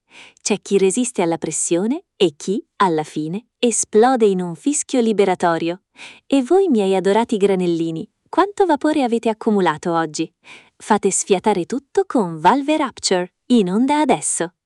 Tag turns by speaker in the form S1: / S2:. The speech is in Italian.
S1: C'è chi resiste alla pressione e chi, alla fine, esplode in un fischio liberatorio. E voi, miei adorati granellini, quanto vapore avete accumulato oggi? Fate sfiatare tutto con Valve Rapture, in onda adesso!